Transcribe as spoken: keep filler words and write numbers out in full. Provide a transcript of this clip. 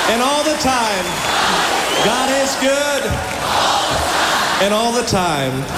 And all the time, God is good. And all the time.